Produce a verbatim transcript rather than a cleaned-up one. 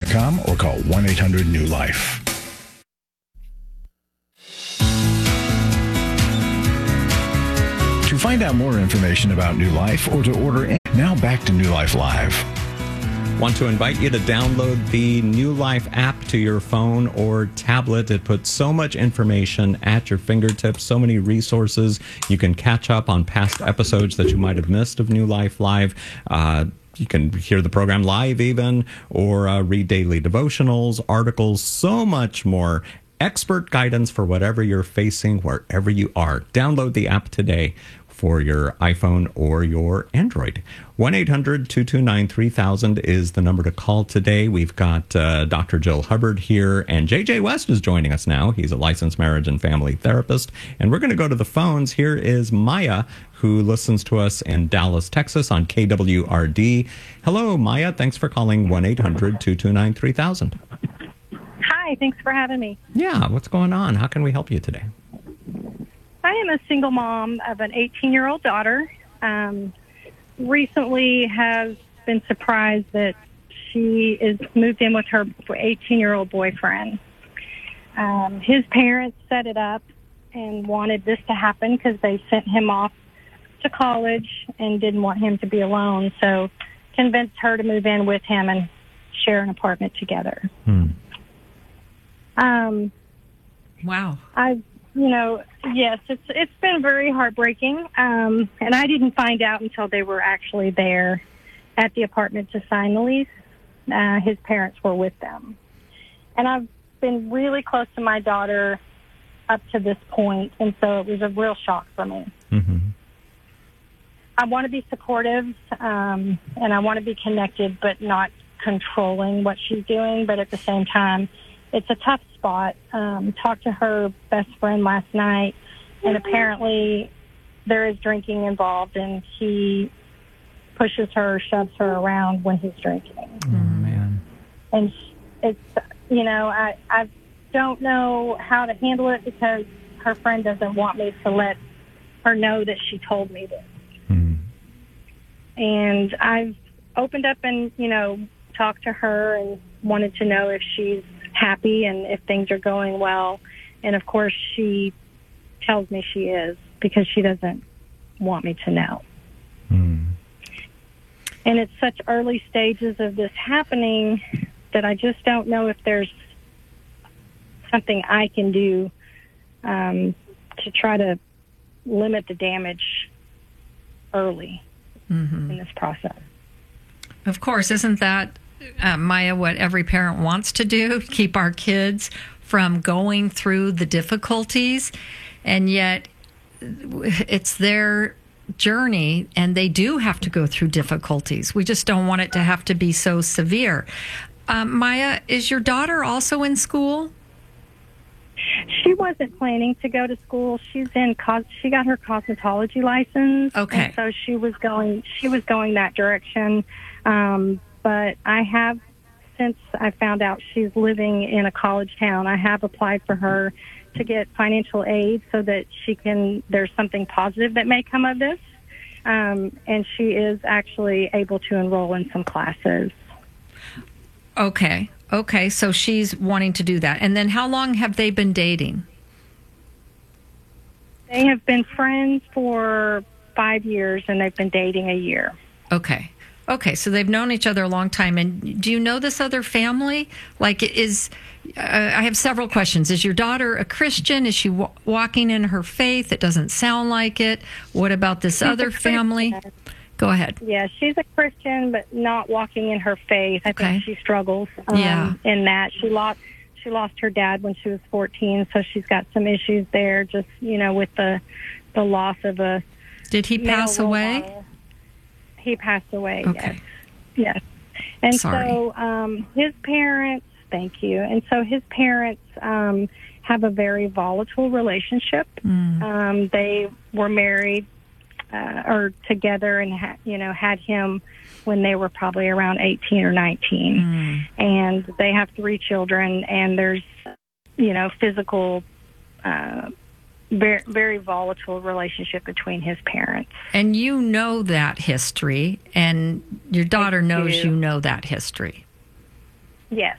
com or call one eight hundred new life. To find out more information about New Life or to order in, now back to New Life Live. Want to invite you to download the New Life app to your phone or tablet. It puts so much information at your fingertips, so many resources. You can catch up on past episodes that you might have missed of New Life Live. Uh, you can hear the program live even, or uh, read daily devotionals, articles, so much more. Expert guidance for whatever you're facing, wherever you are. Download the app today for your iPhone or your Android. one eight hundred two two nine three thousand is the number to call today. We've got uh, Doctor Jill Hubbard here, and J J West is joining us now. He's a licensed marriage and family therapist. And we're going to go to the phones. Here is Maya, who listens to us in Dallas, Texas on K W R D. Hello, Maya. Thanks for calling one eight hundred two two nine three thousand. Hi, thanks for having me. Yeah, what's going on? How can we help you today? I am a single mom of an eighteen-year-old daughter. Um, recently has been surprised that she is moved in with her eighteen-year-old boyfriend. Um, his parents set it up and wanted this to happen because they sent him off to college and didn't want him to be alone, so convinced her to move in with him and share an apartment together. Hmm. Um, wow. I've You know, yes, it's it's been very heartbreaking, um, and I didn't find out until they were actually there at the apartment to sign the lease. Uh, his parents were with them. And I've been really close to my daughter up to this point, and so it was a real shock for me. Mm-hmm. I want to be supportive, um, and I want to be connected, but not controlling what she's doing, but at the same time, it's a tough spot. Um, talked to her best friend last night, and apparently there is drinking involved, and he pushes her, shoves her around when he's drinking. Oh, man. And it's, you know, I, I don't know how to handle it because her friend doesn't want me to let her know that she told me this. Mm. And I've opened up and, you know, talked to her and wanted to know if she's happy and if things are going well. And of course she tells me she is because she doesn't want me to know. Mm. And it's such early stages of this happening that I just don't know if there's something I can do um, to try to limit the damage early mm-hmm. in this process. Of course, isn't that, uh, Maya, what every parent wants to do? Keep our kids from going through the difficulties, and yet it's their journey, and they do have to go through difficulties. We just don't want it to have to be so severe. Um, Maya, is your daughter also in school? She wasn't planning to go to school. She's in cos- she got her cosmetology license. Okay. And so she was going she was going that direction. Um, but I have, since I found out she's living in a college town, I have applied for her to get financial aid so that she can, there's something positive that may come of this. Um, and she is actually able to enroll in some classes. Okay. Okay. So she's wanting to do that. And then how long have they been dating? They have been friends for five years and they've been dating a year. Okay. Okay, so they've known each other a long time. And do you know this other family? Like, is uh, I have several questions. Is your daughter a Christian? Is she w- walking in her faith? It doesn't sound like it. What about this She's other family? Go ahead. Yeah, she's a Christian, but not walking in her faith. I Okay. think she struggles um, Yeah. in that. She lost she lost her dad when she was fourteen, so she's got some issues there. Just you know, with the the loss of a. Did he pass male role away? model. He passed away, Okay. yes. Yes. And Sorry. so um, his parents, thank you, and so his parents um, have a very volatile relationship. Mm. Um, they were married uh, or together and, ha- you know, had him when they were probably around eighteen or nineteen. Mm. And they have three children, and there's, you know, physical uh Very, very volatile relationship between his parents. And you know that history, and your daughter I knows do. you know that history. Yes,